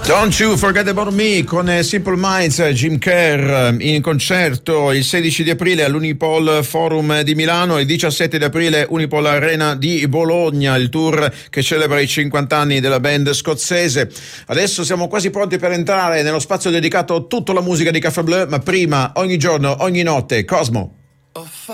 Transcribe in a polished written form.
Don't You Forget About Me con Simple Minds, Jim Kerr in concerto il 16 di aprile all'Unipol Forum di Milano, il 17 di aprile Unipol Arena di Bologna, il tour che celebra i 50 anni della band scozzese. Adesso siamo quasi pronti per entrare nello spazio dedicato a tutta la musica di Caffè Bleu, ma prima, ogni giorno, ogni notte, Cosmo.